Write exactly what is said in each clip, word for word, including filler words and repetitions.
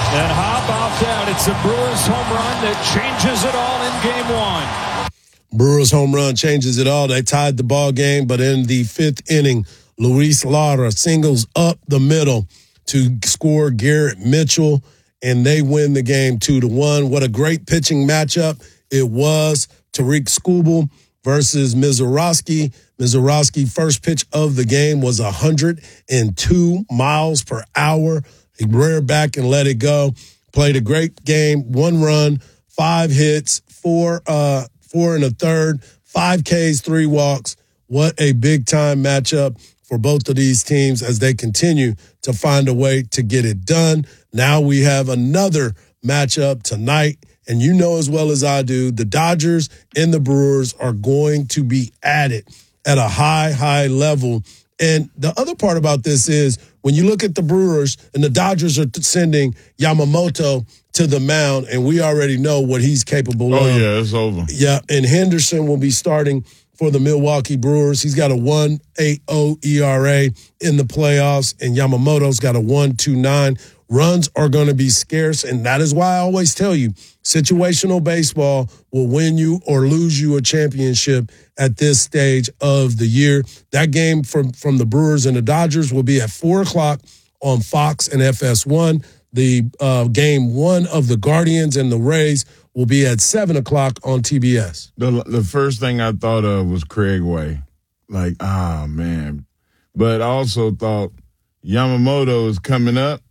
And how about that? It's a Brewers home run that changes it all in game one. Brewers home run changes it all. They tied the ball game, but in the fifth inning, Luis Lara singles up the middle to score Garrett Mitchell, and they win the game two to one. What a great pitching matchup it was. Tariq Skubal versus Mizorowski. Mizorowski, first pitch of the game was one hundred two miles per hour. He reared back and let it go. Played a great game, one run, five hits, four uh, four and a third, five Ks, three walks. What a big-time matchup for both of these teams as they continue to find a way to get it done. Now we have another matchup tonight, and you know as well as I do, the Dodgers and the Brewers are going to be at it at a high, high level. And the other part about this is when you look at the Brewers and the Dodgers are sending Yamamoto to the mound, and we already know what he's capable oh, of. Oh, yeah, it's over. Yeah, and Henderson will be starting for the Milwaukee Brewers. He's got a one point eight oh E R A in the playoffs, and Yamamoto's got a one point two nine. Runs are going to be scarce, and that is why I always tell you, situational baseball will win you or lose you a championship at this stage of the year. That game from, from the Brewers and the Dodgers will be at four o'clock on Fox and F S one. The uh, game one of the Guardians and the Rays will be at seven o'clock on T B S. The, the first thing I thought of was Craig Way. Like, ah, man. But I also thought Yamamoto is coming up,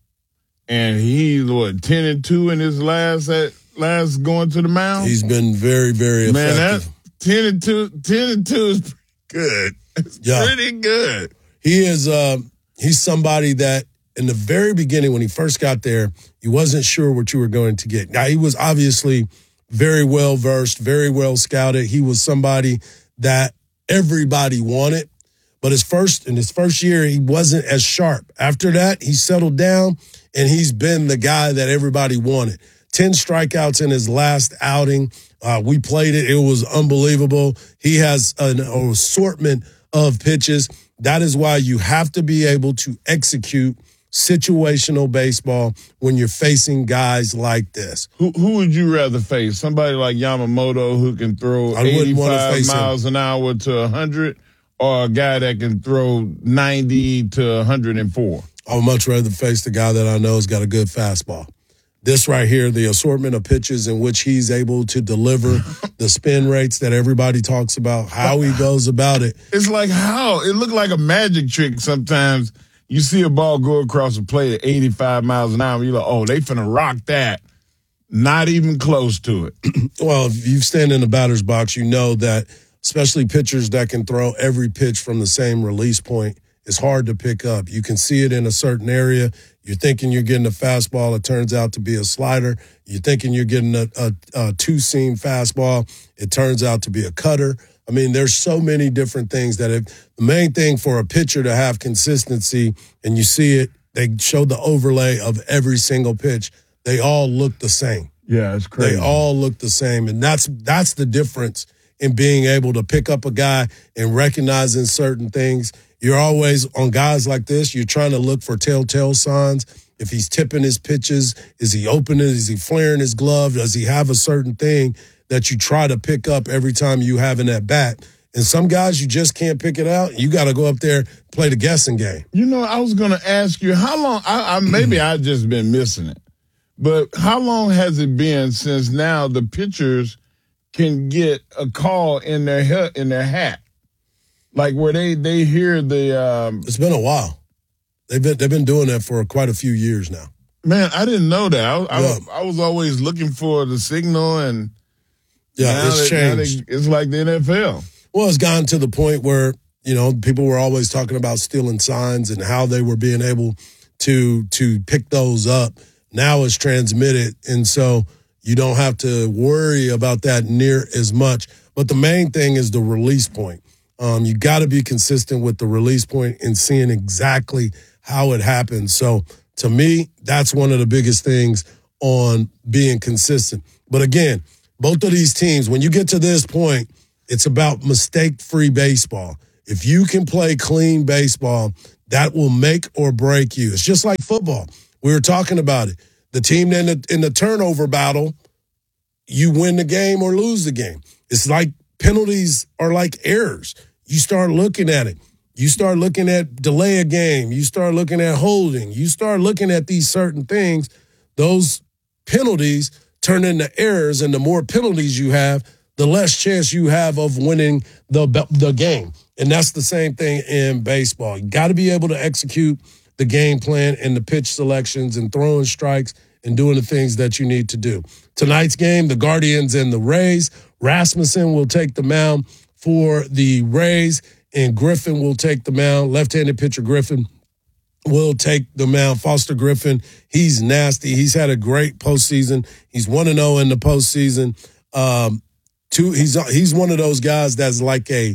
and he's, what, ten and two in his last at last going to the mound? He's been very, very effective. Man, that ten and two, ten and two is pretty good. It's yeah. pretty good. He is uh, he's somebody that in the very beginning when he first got there, he wasn't sure what you were going to get. Now, he was obviously very well versed, very well scouted. He was somebody that everybody wanted. But his first in his first year, he wasn't as sharp. After that, he settled down, and he's been the guy that everybody wanted. Ten strikeouts in his last outing. Uh, we played it. It was unbelievable. He has an assortment of pitches. That is why you have to be able to execute situational baseball when you're facing guys like this. Who who would you rather face? Somebody like Yamamoto who can throw eighty-five miles an hour to one hundred, or a guy that can throw ninety to one hundred four? I would much rather face the guy that I know has got a good fastball. This right here, the assortment of pitches in which he's able to deliver, the spin rates that everybody talks about, how he goes about it. It's like how? It looked like a magic trick sometimes. You see a ball go across the plate at eighty-five miles an hour, you're like, oh, they finna rock that. Not even close to it. Well, if you stand in the batter's box, you know that especially pitchers that can throw every pitch from the same release point, it's hard to pick up. You can see it in a certain area. You're thinking you're getting a fastball. It turns out to be a slider. You're thinking you're getting a, a, a two-seam fastball. It turns out to be a cutter. I mean, there's so many different things that if the main thing for a pitcher to have consistency, and you see it, they show the overlay of every single pitch. They all look the same. Yeah, it's crazy. They all look the same. And that's that's the difference in being able to pick up a guy and recognizing certain things. You're always, on guys like this, you're trying to look for telltale signs. If he's tipping his pitches, is he opening, is he flaring his glove? Does he have a certain thing that you try to pick up every time you have an at-bat? And some guys, you just can't pick it out. You got to go up there, play the guessing game. You know, I was going to ask you, how long, I, I maybe I've just been missing it, but how long has it been since now the pitchers can get a call in their he- in their hat? Like where they, they hear the... Um, it's been a while. They've been they've been doing that for quite a few years now. Man, I didn't know that. I, yeah. I, I was always looking for the signal, and yeah, it's they, changed. They, it's like the N F L. Well, it's gotten to the point where, you know, people were always talking about stealing signs and how they were being able to to pick those up. Now it's transmitted, and so you don't have to worry about that near as much. But the main thing is the release point. Um, you got to be consistent with the release point and seeing exactly how it happens. So to me, that's one of the biggest things on being consistent. But again, both of these teams, when you get to this point, it's about mistake-free baseball. If you can play clean baseball, that will make or break you. It's just like football. We were talking about it. The team in the, in the turnover battle, you win the game or lose the game. It's like penalties are like errors. You start looking at it. You start looking at delay a game. You start looking at holding. You start looking at these certain things. Those penalties turn into errors, and the more penalties you have, the less chance you have of winning the the game. And that's the same thing in baseball. You got to be able to execute the game plan and the pitch selections and throwing strikes and doing the things that you need to do. Tonight's game, the Guardians and the Rays. Rasmussen will take the mound for the Rays, and Griffin will take the mound. Left-handed pitcher Griffin will take the mound. Foster Griffin, he's nasty. He's had a great postseason. He's one and oh in the postseason. Um, two, he's he's one of those guys that's like a,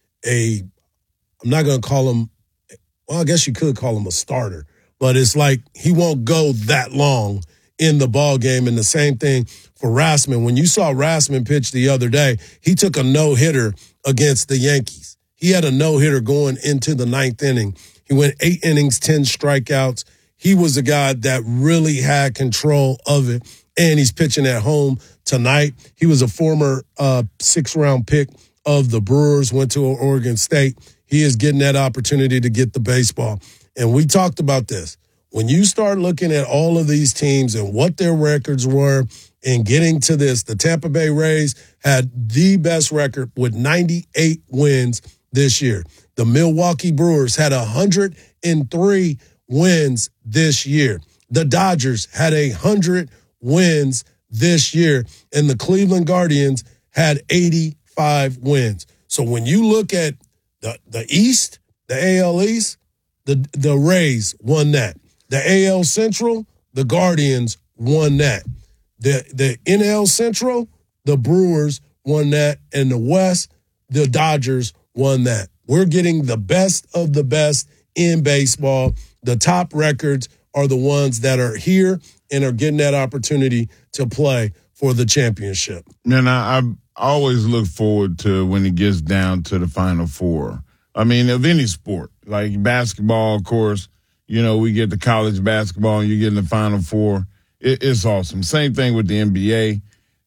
a I'm not going to call him, well, I guess you could call him a starter, but it's like he won't go that long in the ball game. And the same thing for Rasmussen. When you saw Rasmussen pitch the other day, he took a no-hitter against the Yankees. He had a no-hitter going into the ninth inning. He went eight innings, ten strikeouts. He was a guy that really had control of it, and he's pitching at home tonight. He was a former uh, sixth-round pick of the Brewers, went to Oregon State. He is getting that opportunity to get the baseball. And we talked about this. When you start looking at all of these teams and what their records were and getting to this, the Tampa Bay Rays had the best record with ninety-eight wins this year. The Milwaukee Brewers had one hundred three wins this year. The Dodgers had one hundred wins this year. And the Cleveland Guardians had eighty-five wins. So when you look at the, the East, the A L East, the, the Rays won that. The A L Central, the Guardians won that. The, the N L Central, the Brewers won that. And the West, the Dodgers won that. We're getting the best of the best in baseball. The top records are the ones that are here and are getting that opportunity to play for the championship. Man, I, I always look forward to when it gets down to the Final Four. I mean, of any sport, like basketball, of course, you know, we get the college basketball and you get in the Final Four. It, it's awesome. Same thing with the N B A.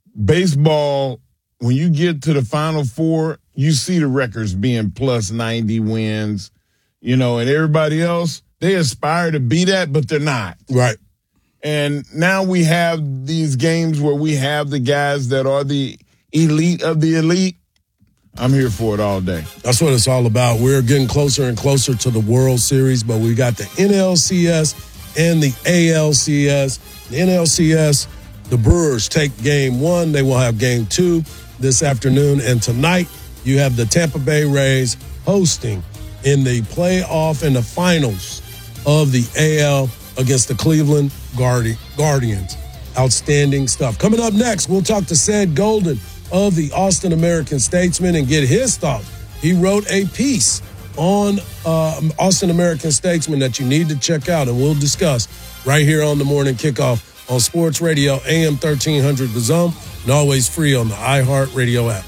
Baseball, when you get to the Final Four, you see the records being plus ninety wins, you know, and everybody else, they aspire to be that, but they're not. Right. And now we have these games where we have the guys that are the elite of the elite. I'm here for it all day. That's what it's all about. We're getting closer and closer to the World Series, but we got the N L C S and the A L C S. The N L C S, the Brewers take game one. They will have game two this afternoon. And tonight, you have the Tampa Bay Rays hosting in the playoff and the finals of the A L against the Cleveland Guardi- Guardians. Outstanding stuff. Coming up next, we'll talk to Ced Golden of the Austin American-Statesman and get his thoughts. He wrote a piece on uh, Austin American-Statesman that you need to check out, and we'll discuss right here on the Morning Kickoff on Sports Radio, A M thirteen hundred The Zone, and always free on the iHeartRadio app.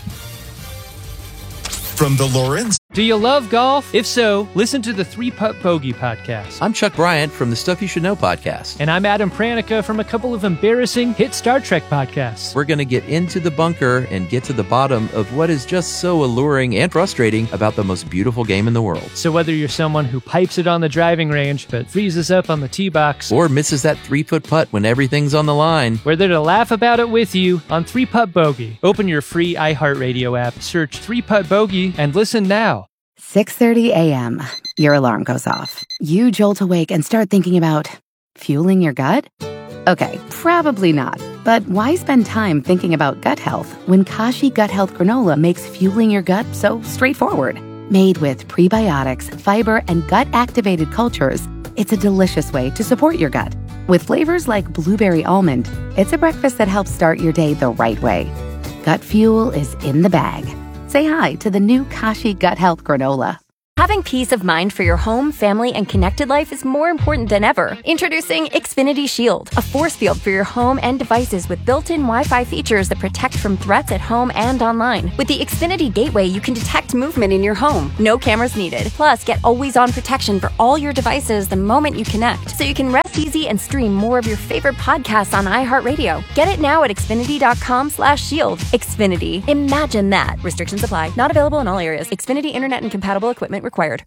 From the Lorenz. Do you love golf? If so, listen to the Three Putt Bogey podcast. I'm Chuck Bryant from the Stuff You Should Know podcast. And I'm Adam Pranica from a couple of embarrassing hit Star Trek podcasts. We're going to get into the bunker and get to the bottom of what is just so alluring and frustrating about the most beautiful game in the world. So whether you're someone who pipes it on the driving range but freezes up on the tee box, or misses that three-foot putt when everything's on the line, we're there to laugh about it with you on Three Putt Bogey. Open your free iHeartRadio app, search Three Putt Bogey, and listen now. six thirty a.m. Your alarm goes off. You jolt awake and start thinking about fueling your gut? Okay, probably not. But why spend time thinking about gut health when Kashi Gut Health Granola makes fueling your gut so straightforward? Made with prebiotics, fiber, and gut-activated cultures, it's a delicious way to support your gut. With flavors like blueberry almond, it's a breakfast that helps start your day the right way. Gut fuel is in the bag. Say hi to the new Kashi Gut Health Granola. Having peace of mind for your home, family, and connected life is more important than ever. Introducing Xfinity Shield, a force field for your home and devices with built-in Wi-Fi features that protect from threats at home and online. With the Xfinity Gateway, you can detect movement in your home. No cameras needed. Plus, get always-on protection for all your devices the moment you connect, so you can rest easy and stream more of your favorite podcasts on iHeartRadio. Get it now at Xfinity.com slash shield. Xfinity. Imagine that. Restrictions apply. Not available in all areas. Xfinity Internet and compatible equipment required.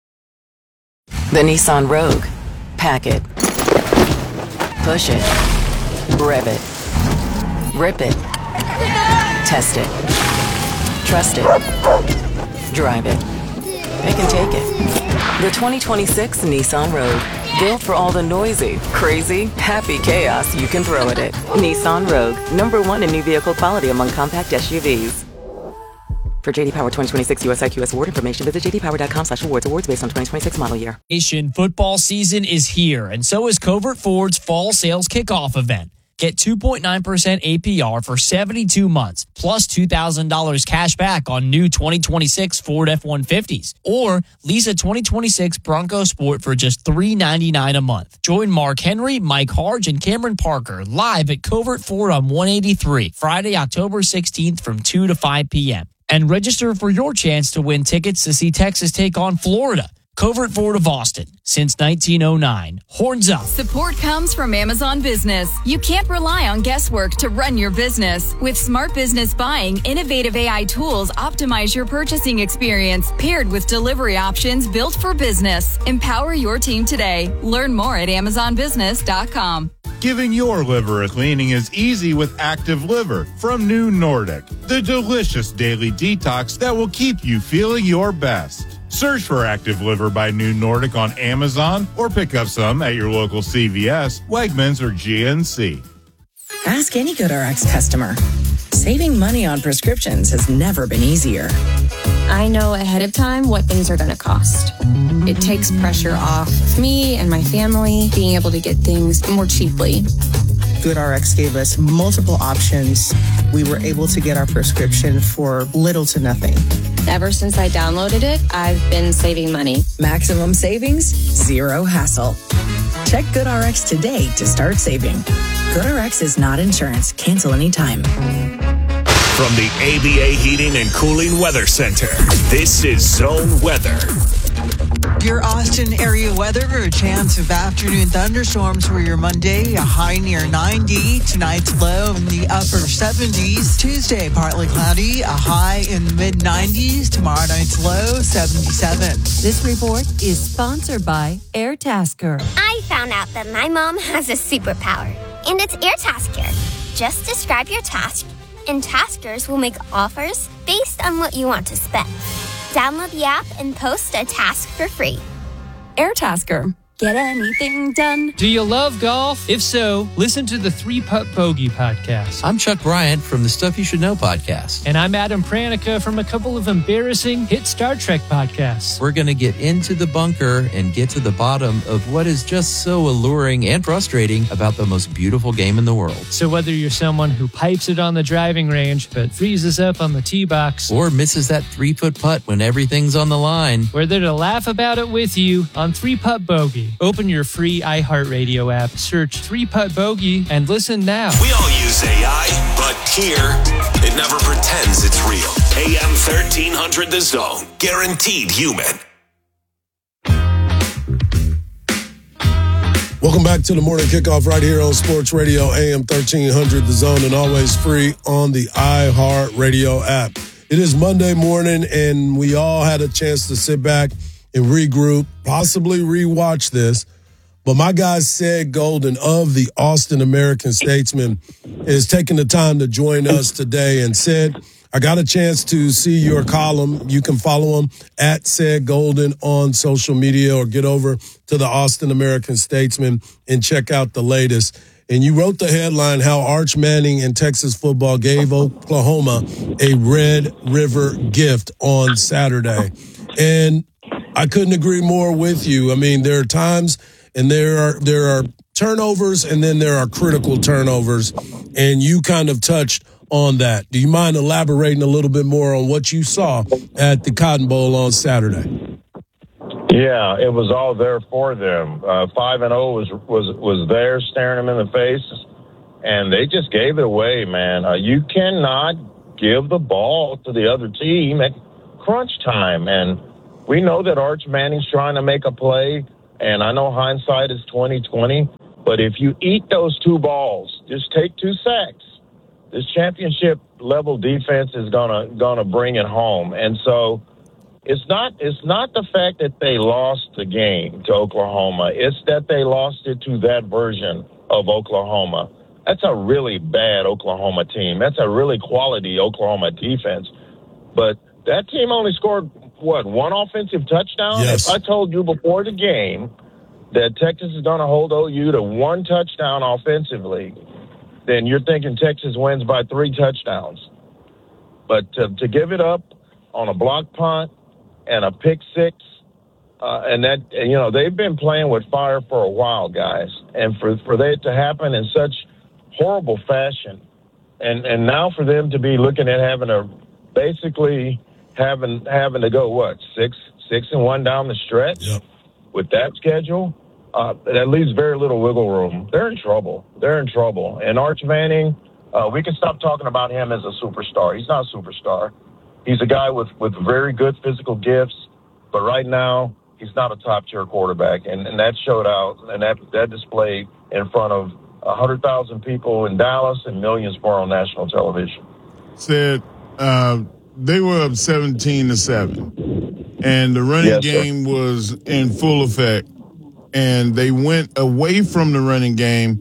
The Nissan Rogue. Pack it. Push it. Rev it. Rip it. Test it. Trust it. Drive it. They can take it. The twenty twenty-six Nissan Rogue. Built for all the noisy, crazy, happy chaos you can throw at it. Nissan Rogue. Number one in new vehicle quality among compact S U Vs. For J D Power twenty twenty-six U S I Q S award information, visit j d power dot com slash awards. Awards based on twenty twenty-six model year. Asian football season is here, and so is Covert Ford's fall sales kickoff event. Get two point nine percent A P R for seventy-two months, plus two thousand dollars cash back on new twenty twenty-six Ford F one fifties. Or lease a twenty twenty-six Bronco Sport for just three hundred ninety-nine dollars a month. Join Mark Henry, Mike Harge, and Cameron Parker live at Covert Ford on one eighty-three, Friday, October sixteenth from two to five p.m. And register for your chance to win tickets to see Texas take on Florida. Covert Ford of Austin, since nineteen oh nine. Horns up. Support comes from Amazon Business. You can't rely on guesswork to run your business. With Smart Business Buying, innovative A I tools optimize your purchasing experience, paired with delivery options built for business. Empower your team today. Learn more at amazon business dot com. Giving your liver a cleaning is easy with Active Liver from New Nordic, the delicious daily detox that will keep you feeling your best. Search for Active Liver by New Nordic on Amazon or pick up some at your local C V S, Wegmans, or G N C. Ask any GoodRx customer. Saving money on prescriptions has never been easier. I know ahead of time what things are going to cost. It takes pressure off me and my family being able to get things more cheaply. GoodRx gave us multiple options. We were able to get our prescription for little to nothing. Ever since I downloaded it, I've been saving money. Maximum savings, zero hassle. Check GoodRx today to start saving. GoodRx is not insurance. Cancel anytime. From the A B A Heating and Cooling Weather Center, this is Zone Weather. Your Austin area weather, a chance of afternoon thunderstorms for your Monday, a high near ninety. Tonight's low in the upper seventies. Tuesday, partly cloudy, a high in the mid nineties. Tomorrow night's low, seventy-seven. This report is sponsored by AirTasker. I found out that my mom has a superpower, and it's AirTasker. Just describe your task, and Taskers will make offers based on what you want to spend. Download the app and post a task for free. AirTasker. Get anything done. Do you love golf? If so, listen to the Three Putt Bogey podcast. I'm Chuck Bryant from the Stuff You Should Know podcast. And I'm Adam Pranica from a couple of embarrassing hit Star Trek podcasts. We're going to get into the bunker and get to the bottom of what is just so alluring and frustrating about the most beautiful game in the world. So whether you're someone who pipes it on the driving range but freezes up on the tee box, or misses that three-foot putt when everything's on the line, we're there to laugh about it with you on Three Putt Bogey. Open your free iHeartRadio app, search Three Putt Bogey, and listen now. We all use A I, but here, it never pretends it's real. A M thirteen hundred The Zone. Guaranteed human. Welcome back to the morning kickoff right here on Sports Radio A M thirteen hundred The Zone, and always free on the iHeartRadio app. It is Monday morning, and we all had a chance to sit back and regroup, possibly rewatch this. But my guy, Ced Golden of the Austin American-Statesman, is taking the time to join us today. And Ced, I got a chance to see your column. You can follow him at Ced Golden on social media, or get over to the Austin American-Statesman and check out the latest. And you wrote the headline, How Arch Manning and Texas Football Gave Oklahoma a Red River Gift on Saturday. And I couldn't agree more with you. I mean, there are times and there are there are turnovers, and then there are critical turnovers, and you kind of touched on that. Do you mind elaborating a little bit more on what you saw at the Cotton Bowl on Saturday? Yeah, it was all there for them. Uh, five and zero was was was there, staring them in the face, and they just gave it away, man. Uh, you cannot give the ball to the other team at crunch time, and we know that Arch Manning's trying to make a play, and I know hindsight is twenty twenty, but if you eat those two balls, just take two sacks, this championship level defense is gonna gonna bring it home, and so. It's not it's not the fact that they lost the game to Oklahoma. It's that they lost it to that version of Oklahoma. That's a really bad Oklahoma team. That's a really quality Oklahoma defense. But that team only scored, what, one offensive touchdown? Yes. If I told you before the game that Texas is going to hold O U to one touchdown offensively, then you're thinking Texas wins by three touchdowns. But to, to give it up on a block punt, and a pick six, uh, and that, you know, they've been playing with fire for a while, guys. And for, for that to happen in such horrible fashion, and, and now for them to be looking at having a, basically having having to go, what, six, six and one down the stretch yep. with that schedule, uh, that leaves very little wiggle room. They're in trouble. They're in trouble. And Arch Manning, uh, we can stop talking about him as a superstar. He's not a superstar. He's a guy with, with very good physical gifts, but right now he's not a top-tier quarterback, and, and that showed out, and that, that displayed in front of one hundred thousand people in Dallas and millions more on national television. Said uh, they were up seventeen to seven, and the running yes, game sir. was in full effect, and they went away from the running game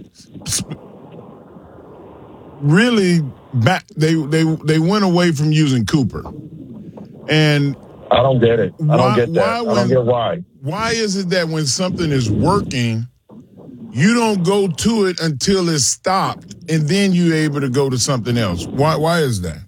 really back. They they they went away from using Cooper, and I don't get it. I why, don't get that. I when, don't get why. Why is it that when something is working, you don't go to it until it's stopped, and then you're able to go to something else? Why? Why is that?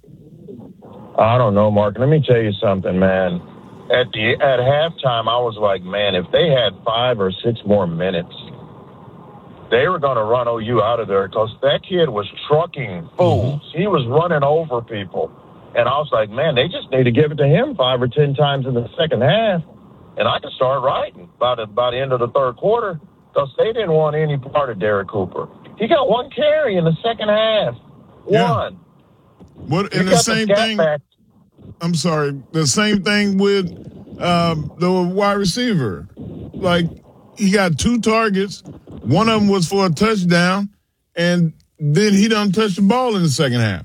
I don't know, Mark. Let me tell you something, man. At the at halftime, I was like, man, if they had five or six more minutes, they were going to run O U out of there because that kid was trucking fools. He was running over people. And I was like, man, they just need to give it to him five or ten times in the second half, and I can start writing by the, by the end of the third quarter because they didn't want any part of Derek Cooper. He got one carry in the second half. Yeah. One. What, and the same thing, back. I'm sorry, the same thing with um, the wide receiver. Like, he got two targets. One of them was for a touchdown, and then he done touched the ball in the second half.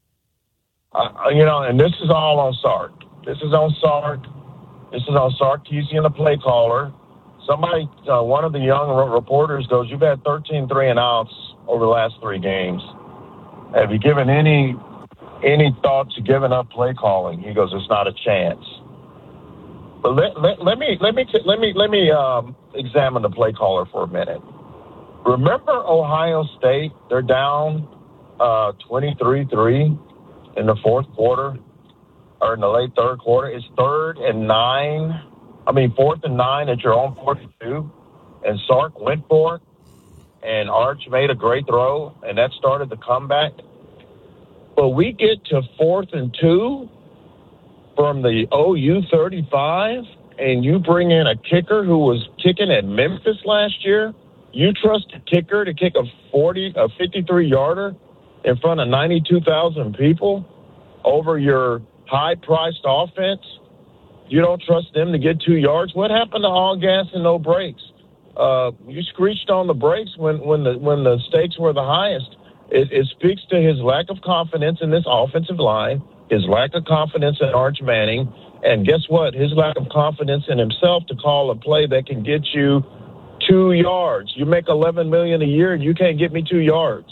Uh, you know, and this is all on Sark. This is on Sark. This is on Sarkisian, the play caller. Somebody, uh, one of the young reporters goes, you've had thirteen three and outs over the last three games. Have you given any any thought to giving up play calling? He goes, it's not a chance. But let, let, let me let me let me let me um, examine the play caller for a minute. Remember Ohio State? They're down uh, twenty-three three in the fourth quarter, or in the late third quarter. It's third and nine. I mean, fourth and nine at your own forty-two, and Sark went for it, and Arch made a great throw, and that started the comeback. But we get to fourth and two from the O U thirty-five, and you bring in a kicker who was kicking at Memphis last year. You trust a kicker to kick a forty, a fifty-three yarder in front of ninety-two thousand people over your high-priced offense? You don't trust them to get two yards? What happened to all gas and no brakes? Uh, you screeched on the brakes when, when the when the stakes were the highest. It, it speaks to his lack of confidence in this offensive line, his lack of confidence in Arch Manning, and guess what? His lack of confidence in himself to call a play that can get you two yards. You make eleven million dollars a year, and you can't get me two yards.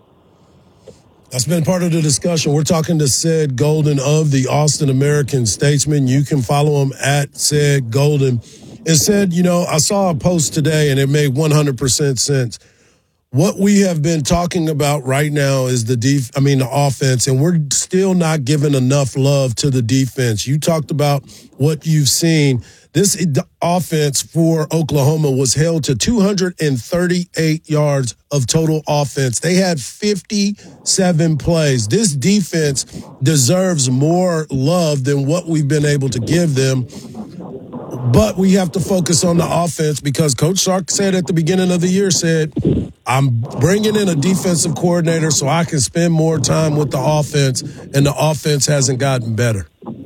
That's been part of the discussion. We're talking to Ced Golden of the Austin American-Statesman. You can follow him at Ced Golden. And Ced, you know, I saw a post today, and it made one hundred percent sense. What we have been talking about right now is the def- I mean, the offense, and we're still not giving enough love to the defense. You talked about what you've seen. This offense for Oklahoma was held to two hundred thirty-eight yards of total offense. They had fifty-seven plays. This defense deserves more love than what we've been able to give them. But we have to focus on the offense because Coach Sark said at the beginning of the year, said, I'm bringing in a defensive coordinator so I can spend more time with the offense, and the offense hasn't gotten better.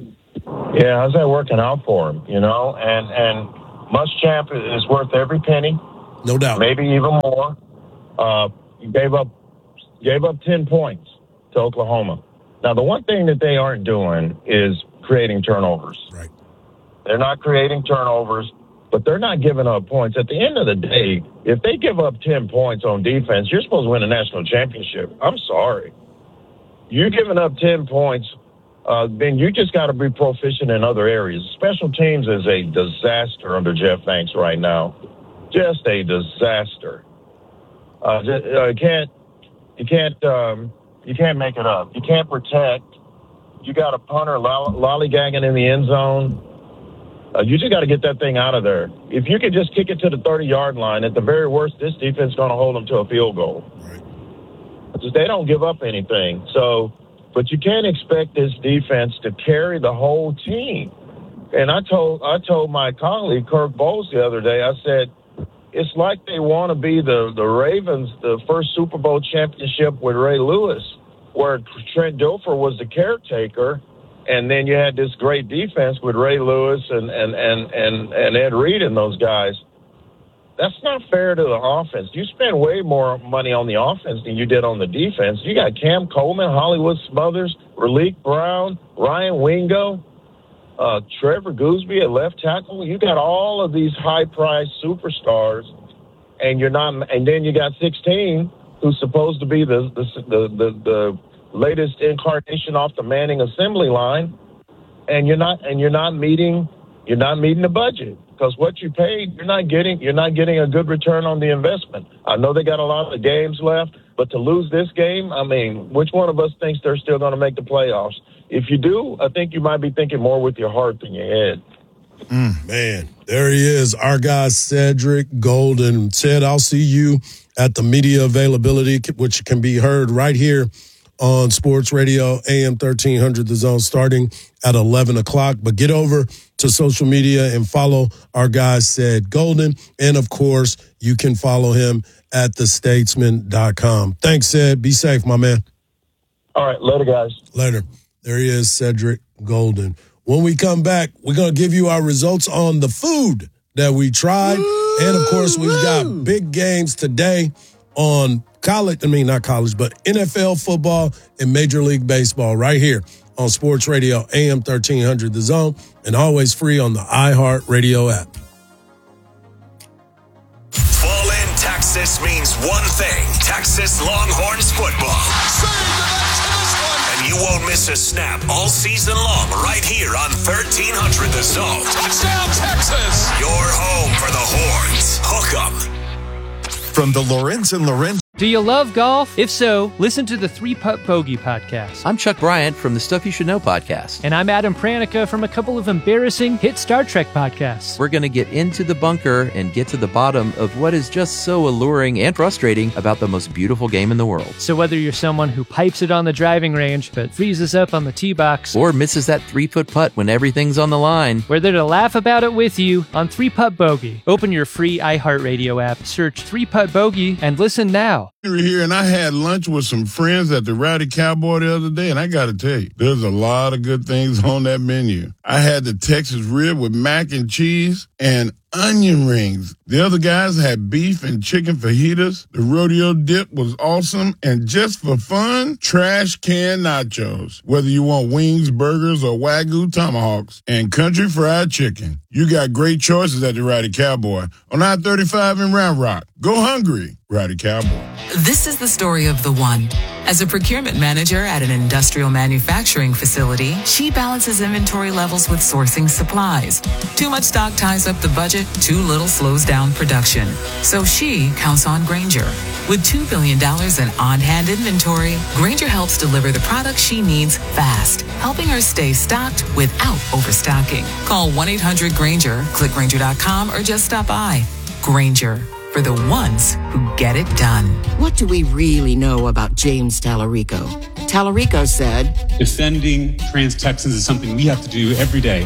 Yeah, how's that working out for him, you know? And and Muschamp is worth every penny. No doubt. Maybe even more. Uh, he gave up, gave up ten points to Oklahoma. Now, the one thing that they aren't doing is creating turnovers. Right. They're not creating turnovers, but they're not giving up points. At the end of the day, if they give up ten points on defense, you're supposed to win a national championship. I'm sorry. You're giving up ten points, uh, then you just got to be proficient in other areas. Special teams is a disaster under Jeff Banks right now. Just a disaster. Uh, just, uh, you can't, you can't, um, you can't make it up. You can't protect. You got a punter loll- lollygagging in the end zone. Uh, you just got to get that thing out of there. If you could just kick it to the thirty-yard line, at the very worst, this defense is going to hold them to a field goal. Right. They don't give up anything. So, but you can't expect this defense to carry the whole team. And I told I told my colleague Kirk Bowles the other day, I said, it's like they want to be the, the Ravens, the first Super Bowl championship with Ray Lewis, where Trent Dilfer was the caretaker. And then you had this great defense with Ray Lewis and, and, and, and, and Ed Reed and those guys. That's not fair to the offense. You spend way more money on the offense than you did on the defense. You got Cam Coleman, Hollywood Smothers, Raleek Brown, Ryan Wingo, uh, Trevor Gooseby at left tackle. You got all of these high-priced superstars, and you're not. And then you got sixteen, who's supposed to be the the the the, the latest incarnation off the Manning assembly line, and you're not and you're not meeting you're not meeting the budget, because what you paid, you're not getting you're not getting a good return on the investment. I know they got a lot of games left, but to lose this game, I mean, which one of us thinks they're still going to make the playoffs? If you do, I think you might be thinking more with your heart than your head. Mm, man, there he is, our guy Cedric Golden. Said, I'll see you at the media availability, which can be heard right here on Sports Radio, A M thirteen hundred, The Zone, starting at eleven o'clock. But get over to social media and follow our guy, Ced Golden. And, of course, you can follow him at the statesman dot com. Thanks, Ced. Be safe, my man. All right. Later, guys. Later. There he is, Cedric Golden. When we come back, we're going to give you our results on the food that we tried. Ooh, and, of course, we've got big games today on college, I mean, not college, but N F L football and Major League Baseball right here on Sports Radio, A M thirteen hundred, The Zone, and always free on the iHeart Radio app. Fall in Texas means one thing: Texas Longhorns football. And you won't miss a snap all season long right here on thirteen hundred The Zone. Touchdown, Texas! Your home for the Horns. Hook 'em. From the Lorenz and Lorenz. Do you love golf? If so, listen to the Three Putt Bogey podcast. I'm Chuck Bryant from the Stuff You Should Know podcast. And I'm Adam Pranica from a couple of embarrassing hit Star Trek podcasts. We're going to get into the bunker and get to the bottom of what is just so alluring and frustrating about the most beautiful game in the world. So whether you're someone who pipes it on the driving range but freezes up on the tee box, or misses that three-foot putt when everything's on the line, we're there to laugh about it with you on Three Putt Bogey. Open your free iHeartRadio app, search Three Putt Bogey, and listen now. We're here, and I had lunch with some friends at the Rowdy Cowboy the other day, and I got to tell you, there's a lot of good things on that menu. I had the Texas rib with mac and cheese and onion rings. The other guys had beef and chicken fajitas. The rodeo dip was awesome. And just for fun, trash can nachos. Whether you want wings, burgers, or Wagyu tomahawks and country fried chicken, you got great choices at the Rowdy Cowboy on I thirty-five in Round Rock. Go hungry, Rowdy Cowboy. This is the story of the one. As a procurement manager at an industrial manufacturing facility, she balances inventory levels with sourcing supplies. Too much stock ties up the budget, too little slows down production. So she counts on Grainger. With two billion dollars in on-hand inventory, Grainger helps deliver the products she needs fast, helping her stay stocked without overstocking. Call one eight hundred Grainger, click Grainger dot com, or just stop by. Grainger, for the ones who get it done. What do we really know about James Tallarico? Tallarico said, defending trans Texans is something we have to do every day.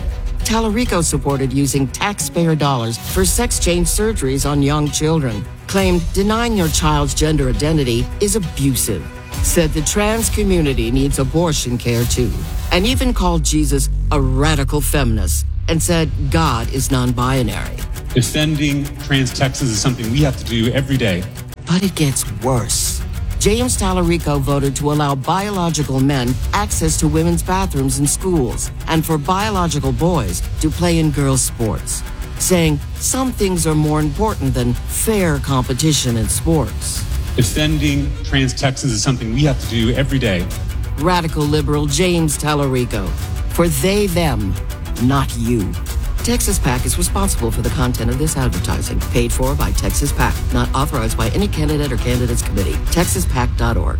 Tallarico supported using taxpayer dollars for sex change surgeries on young children. Claimed denying your child's gender identity is abusive. Said the trans community needs abortion care too. And even called Jesus a radical feminist and said God is non-binary. Defending trans Texas is something we have to do every day. But it gets worse. James Tallarico voted to allow biological men access to women's bathrooms in schools and for biological boys to play in girls' sports, saying some things are more important than fair competition in sports. Defending trans Texas is something we have to do every day. Radical liberal James Tallarico. For they, them, not you. Texas PAC is responsible for the content of this advertising, paid for by Texas PAC, not authorized by any candidate or candidates committee. texas pac dot org.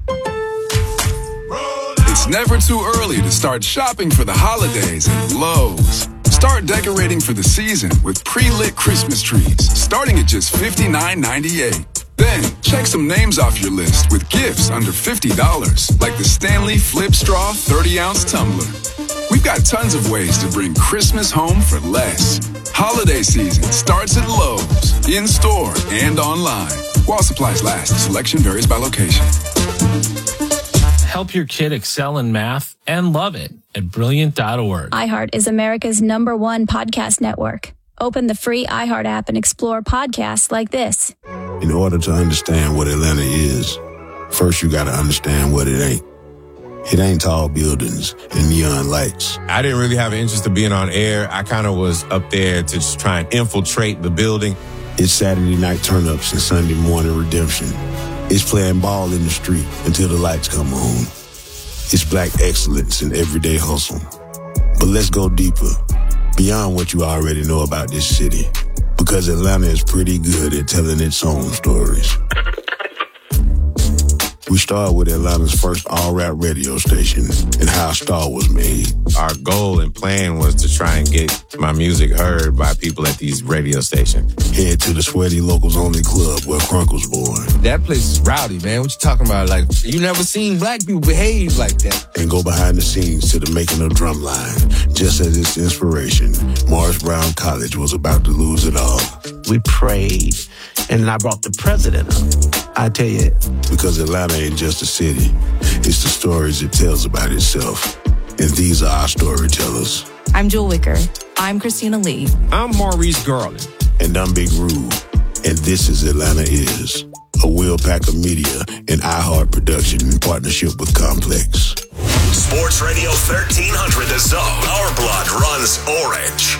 It's never too early to start shopping for the holidays at Lowe's. Start decorating for the season with pre-lit Christmas trees, starting at just fifty-nine ninety-eight. Then, check some names off your list with gifts under fifty dollars, like the Stanley Flip Straw thirty ounce tumbler. We've got tons of ways to bring Christmas home for less. Holiday season starts at Lowe's, in-store and online. While supplies last, selection varies by location. Help your kid excel in math and love it at brilliant dot org. iHeart is America's number one podcast network. Open the free iHeart app and explore podcasts like this. In order to understand what Atlanta is, first you got to understand what it ain't. It ain't tall buildings and neon lights. I didn't really have an interest in being on air. I kind of was up there to just try and infiltrate the building. It's Saturday night turn-ups and Sunday morning redemption. It's playing ball in the street until the lights come on. It's black excellence in everyday hustle. But let's go deeper, beyond what you already know about this city. Because Atlanta is pretty good at telling its own stories. We started with Atlanta's first all-rap radio station and how a star was made. Our goal and plan was to try and get my music heard by people at these radio stations. Head to the Sweaty Locals Only Club where Crunk was born. That place is rowdy, man. What you talking about? Like, you never seen black people behave like that. And go behind the scenes to the making of Drumline. Just as its inspiration, Morris Brown College was about to lose it all. We prayed, and I brought the president up. I tell you. Because Atlanta ain't just a city. It's the stories it tells about itself. And these are our storytellers. I'm Jewel Wicker. I'm Christina Lee. I'm Maurice Garland. And I'm Big Rube. And this is Atlanta Is, a Will Packer Media and iHeart production in partnership with Complex. Sports Radio thirteen hundred The Zone. Our blood runs orange.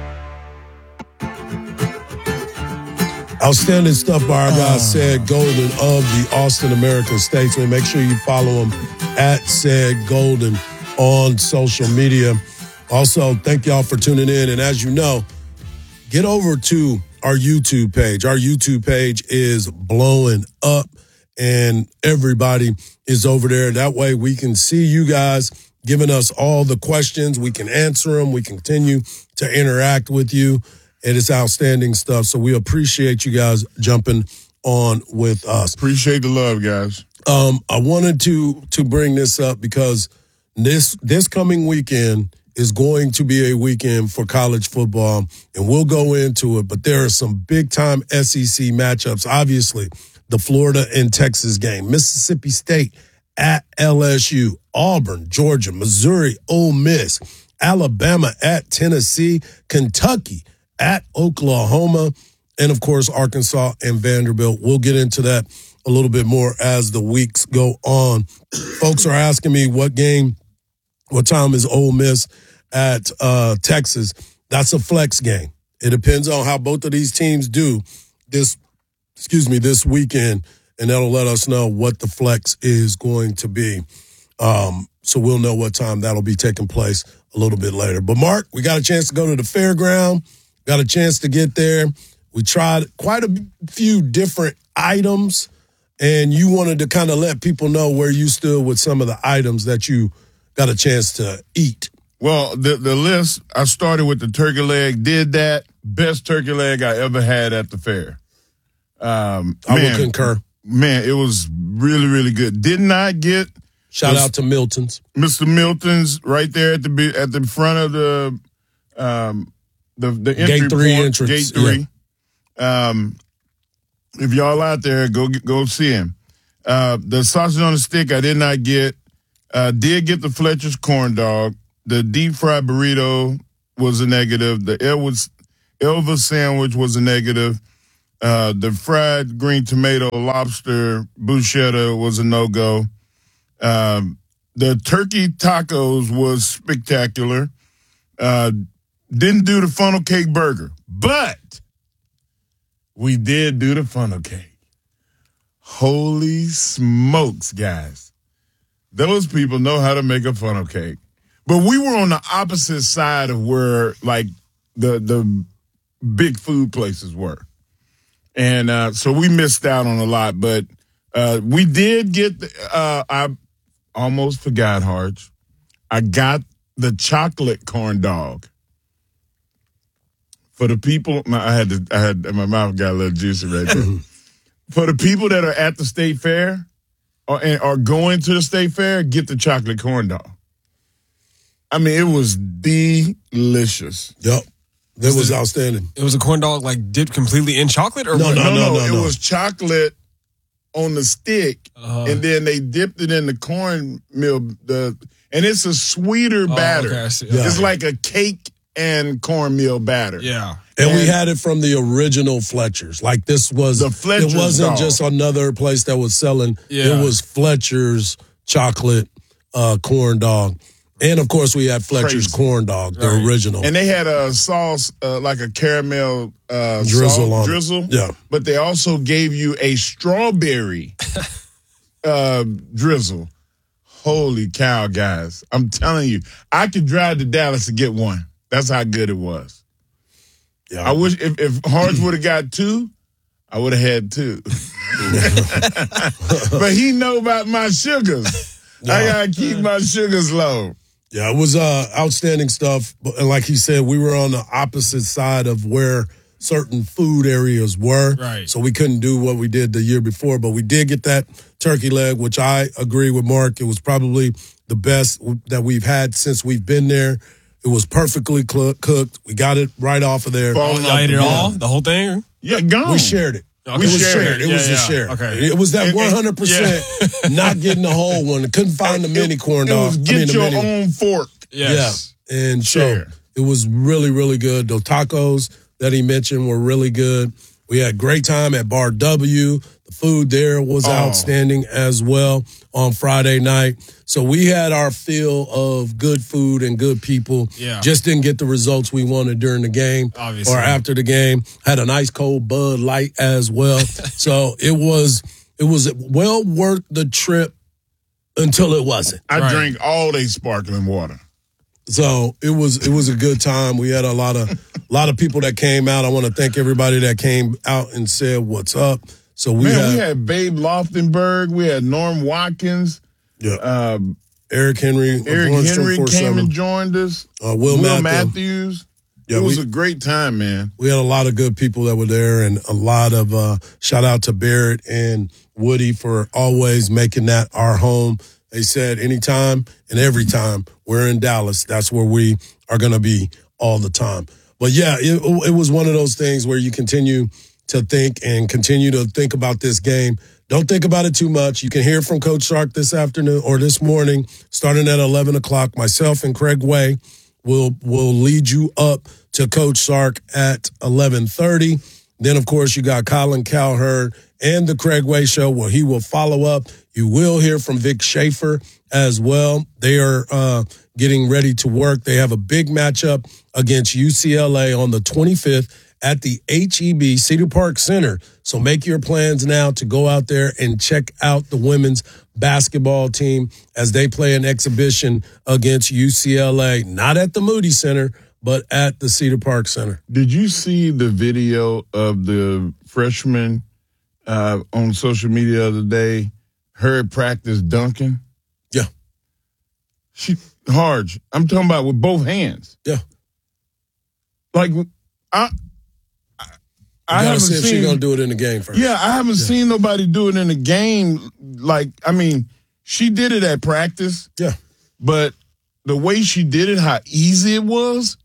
Outstanding stuff by our guy, Said Golden of the Austin American Statesman. Make sure you follow him at Said Golden on social media. Also, thank y'all for tuning in. And as you know, get over to our YouTube page. Our YouTube page is blowing up, and everybody is over there. That way we can see you guys giving us all the questions. We can answer them. We continue to interact with you. It is outstanding stuff. So we appreciate you guys jumping on with us. Appreciate the love, guys. Um, I wanted to to bring this up because this this coming weekend is going to be a weekend for college football, and we'll go into it. But there are some big-time S E C matchups. Obviously, the Florida and Texas game, Mississippi State at L S U, Auburn, Georgia, Missouri, Ole Miss, Alabama at Tennessee, Kentucky at Oklahoma, and, of course, Arkansas and Vanderbilt. We'll get into that a little bit more as the weeks go on. Folks are asking me what game, what time is Ole Miss at uh, Texas. That's a flex game. It depends on how both of these teams do this, excuse me, this weekend, and that'll let us know what the flex is going to be. Um, so we'll know what time that'll be taking place a little bit later. But, Mark, we got a chance to go to the fairground. Got a chance to get there. We tried quite a few different items, and you wanted to kind of let people know where you stood with some of the items that you got a chance to eat. Well, the the list, I started with the turkey leg, did that. Best turkey leg I ever had at the fair. Um, I man, would concur. Man, it was really, really good. Did not get... Shout out to Milton's. Mister Milton's right there at the at the front of the um, the the Gate entry three point, entrance, Gate three. Yeah. Um, if y'all out there, go go see him. Uh, the sausage on the stick, I did not get. Uh, did get the Fletcher's corn dog. The deep fried burrito was a negative. The Elwood's, Elva sandwich was a negative. Uh, the fried green tomato lobster bruschetta was a no-go. Um, the turkey tacos was spectacular. Uh, didn't do the funnel cake burger, but we did do the funnel cake. Holy smokes, guys. Those people know how to make a funnel cake. But we were on the opposite side of where, like, the the big food places were. And uh, so we missed out on a lot. But uh, we did get, the, uh, I almost forgot, Harge. I got the chocolate corn dog. For the people, I had to, I had, my mouth got a little juicy right there. For the people that are at the state fair, Or, or going to the state fair, get the chocolate corn dog. I mean, it was delicious. Yep. That was outstanding. It was a corn dog, like, dipped completely in chocolate? Or No, what? no, No, no, no, it no. was chocolate on the stick, Uh-huh. and then they dipped it in the cornmeal. The and it's a sweeter Oh, batter. okay, I see. Yeah. It's like a cake and cornmeal batter. Yeah. And, And- we had it from the original Fletcher's. Like this was, The Fletcher's it wasn't dog. just another place that was selling. Yeah. It was Fletcher's chocolate uh, corn dog. And of course we had Fletcher's Crazy. corn dog, the Right. original. And they had a sauce, uh, like a caramel uh, Drizzle salt, on it. drizzle. Yeah. But they also gave you a strawberry uh, drizzle. Holy cow, guys. I'm telling you, I could drive to Dallas to get one. That's how good it was. Yeah. I wish if, if Harge would have got two, I would have had two. But he know about my sugars. I gotta keep my sugars low. Yeah, it was uh, outstanding stuff. But and like he said, we were on the opposite side of where certain food areas were. Right. So we couldn't do what we did the year before, but we did get that turkey leg, which I agree with Mark. It was probably the best that we've had since we've been there. It was perfectly cl- cooked. We got it right off of there. Oh, y'all ate it all? The whole thing? Yeah, gone. We shared it. Okay. We We was shared shared. it. It was Yeah, a yeah. share. Okay. It was that And- and- one hundred percent not getting the whole one. Couldn't find the mini corn It dog. was I get mean, the your mini- own fork. Yes. Yeah. And so Share. it was really, really good. Those tacos that he mentioned were really good. We had a great time at Bar W. The food there was Oh. outstanding as well on Friday night. So we had our fill of good food and good people. Yeah. Just didn't get the results we wanted during the game Obviously. or after the game. Had a nice cold Bud Light as well. So it was it was well worth the trip until it wasn't. I Right. drank all they sparkling water. So it was it was a good time. We had a lot of a lot of people that came out. I want to thank everybody that came out and said what's up. So we Man, had, we had Babe Loftenberg. We had Norm Watkins. yeah, Um, Eric Henry, Eric Hornstrom Henry four came seven. and joined us. Uh, Will Will Matthew. Matthews. Yeah, it was we- a great time, man. We had a lot of good people that were there, and a lot of uh, shout out to Barrett and Woody for always making that our home. They said anytime and every time we're in Dallas, that's where we are going to be all the time. But yeah, it, it was one of those things where you continue to think and continue to think about this game. Don't think about it too much. You can hear from Coach Sark this afternoon or this morning, starting at eleven o'clock. Myself and Craig Way will will lead you up to Coach Sark at eleven thirty. Then, of course, you got Colin Cowherd and the Craig Way Show, where he will follow up. You will hear from Vic Schaefer as well. They are uh, getting ready to work. They have a big matchup against U C L A on the twenty-fifth at the H E B Cedar Park Center. So make your plans now to go out there and check out the women's basketball team as they play an exhibition against U C L A, not at the Moody Center, but at the Cedar Park Center. Did you see the video of the freshman uh, on social media the other day? Her at practice dunking? Yeah. She hard. I'm talking about with both hands. Yeah. Like I I, I You haven't gotta see if seen she's gonna do it in the game first. Yeah, I haven't seen nobody do it in the game. Like, I mean, she did it at practice. Yeah. But the way she did it, how easy it was,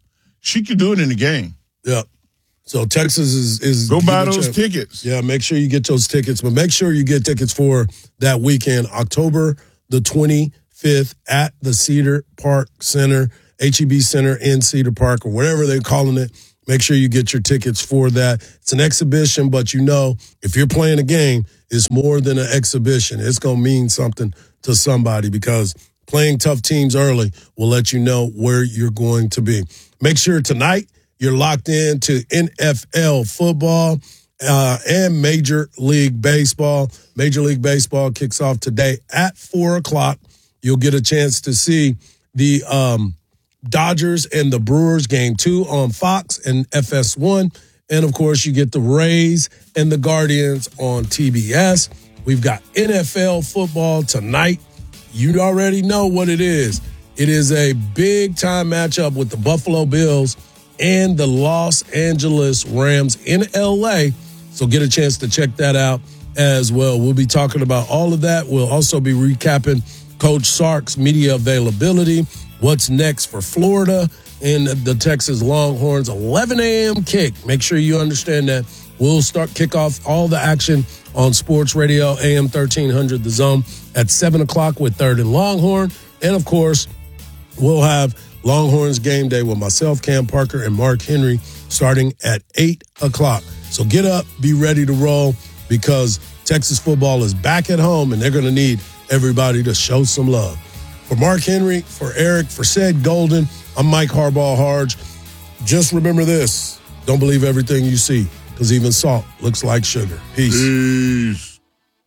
She could do it in the game. Yeah. So Texas is is go buy those chance. tickets. Yeah, make sure you get those tickets, but make sure you get tickets for that weekend, October the twenty-fifth at the Cedar Park Center, H E B Center in Cedar Park, or whatever they're calling it. Make sure you get your tickets for that. It's an exhibition, but you know, if you're playing a game, it's more than an exhibition. It's going to mean something to somebody because playing tough teams early will let you know where you're going to be. Make sure tonight you're locked in to N F L football uh, and Major League Baseball. Major League Baseball kicks off today at four o'clock. You'll get a chance to see the um, Dodgers and the Brewers game two on Fox and F S one. And, of course, you get the Rays and the Guardians on T B S. We've got N F L football tonight. You already know what it is. It is a big-time matchup with the Buffalo Bills and the Los Angeles Rams in L A. So get a chance to check that out as well. We'll be talking about all of that. We'll also be recapping Coach Sark's media availability, what's next for Florida and the Texas Longhorns, eleven a.m. kick. Make sure you understand that. We'll start kick off all the action on Sports Radio, A M thirteen hundred The Zone, at seven o'clock with Third and Longhorn. And, of course, we'll have Longhorns game day with myself, Cam Parker, and Mark Henry starting at eight o'clock. So get up, be ready to roll because Texas football is back at home and they're going to need everybody to show some love. For Mark Henry, for Eric, for Ced Golden, I'm Mike Harbaugh Harge. Just remember this. Don't believe everything you see because even salt looks like sugar. Peace. Peace.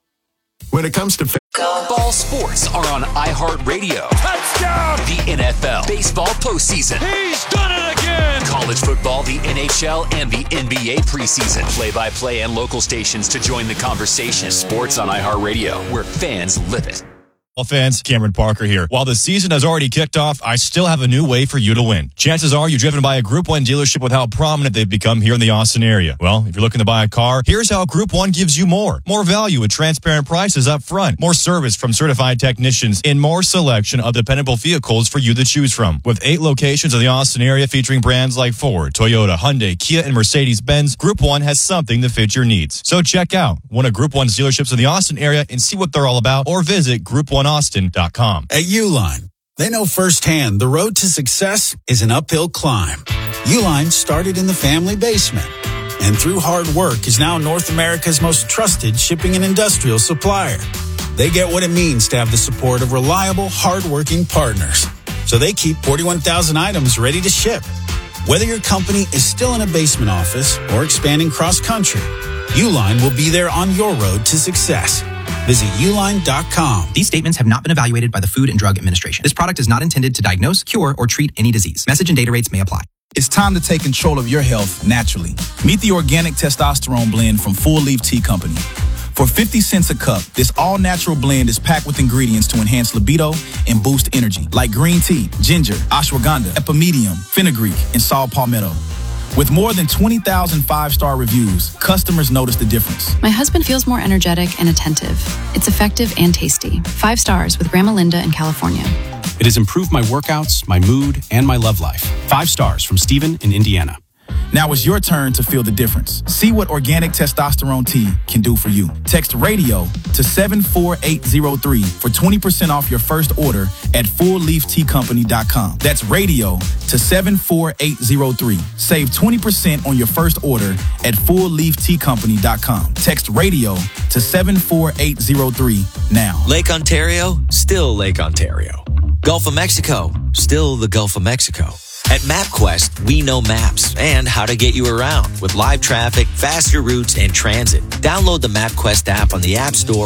When it comes to Ball sports are on iHeartRadio. Touchdown! The N F L, baseball postseason. He's done it again! College football, the N H L, and the N B A preseason. Play-by-play and local stations to join the conversation. Sports on iHeartRadio, where fans live it. All fans, Cameron Parker here. While the season has already kicked off, I still have a new way for you to win. Chances are you're driven by a Group one dealership with how prominent they've become here in the Austin area. Well, if you're looking to buy a car, here's how Group one gives you more. More value with transparent prices up front. More service from certified technicians and more selection of dependable vehicles for you to choose from. With eight locations in the Austin area featuring brands like Ford, Toyota, Hyundai, Kia, and Mercedes-Benz, Group one has something to fit your needs. So check out one of Group one's dealerships in the Austin area and see what they're all about, or visit group one austin dot com. At Uline, they know firsthand the road to success is an uphill climb. Uline started in the family basement and through hard work is now North America's most trusted shipping and industrial supplier. They get what it means to have the support of reliable, hardworking partners. So they keep forty-one thousand items ready to ship. Whether your company is still in a basement office or expanding cross-country, Uline will be there on your road to success. Visit uline dot com. These statements have not been evaluated by the Food and Drug Administration. This product is not intended to diagnose, cure, or treat any disease. Message and data rates may apply. It's time to take control of your health naturally. Meet the organic testosterone blend from Full Leaf Tea Company. For fifty cents a cup, this all-natural blend is packed with ingredients to enhance libido and boost energy, like green tea, ginger, ashwagandha, epimedium, fenugreek, and saw palmetto. With more than twenty thousand five-star reviews, customers notice the difference. My husband feels more energetic and attentive. It's effective and tasty. Five stars with Grandma Linda in California. It has improved my workouts, my mood, and my love life. Five stars from Steven in Indiana. Now it's your turn to feel the difference. See what organic testosterone tea can do for you. Text RADIO to seven four eight zero three for twenty percent off your first order at full leaf tea company dot com. That's RADIO to seven four eight zero three. Save twenty percent on your first order at full leaf tea company dot com. Text RADIO to seven four eight zero three now. Lake Ontario, still Lake Ontario. Gulf of Mexico, still the Gulf of Mexico. At MapQuest, we know maps and how to get you around with live traffic, faster routes, and transit. Download the MapQuest app on the App Store